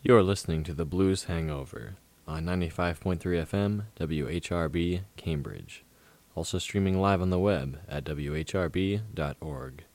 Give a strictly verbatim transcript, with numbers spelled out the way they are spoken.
You're listening to The Blues Hangover on ninety-five point three F M, W H R B, Cambridge. Also streaming live on the web at W H R B dot org.